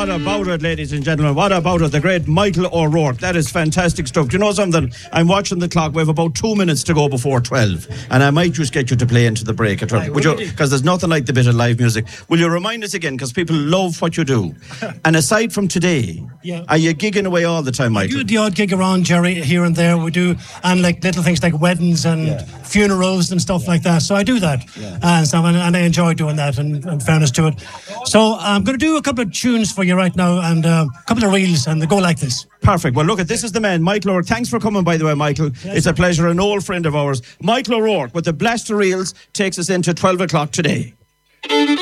what about it, ladies and gentlemen? What about it? The great Michael O'Rourke. That is fantastic stuff. Do you know something? I'm watching the clock. We have about 2 minutes to go before 12. And I might just get you to play into the break at 12. Would you? Because there's nothing like the bit of live music. Will you remind us again? Because people love what you do. And aside from today, are you gigging away all the time, Michael? We do the odd gig around, Jerry, here and there. We do, and like little things like weddings and funerals and stuff like that. So I do that. And I enjoy doing that, and in fairness to it. So I'm going to do a couple of tunes for you right now, and a couple of reels, and they go like this. Perfect. Well, look, this is the man, Michael O'Rourke. Thanks for coming, by the way, Michael. It's a pleasure, an old friend of ours. Michael O'Rourke with the Blaster Reels takes us into 12 o'clock today.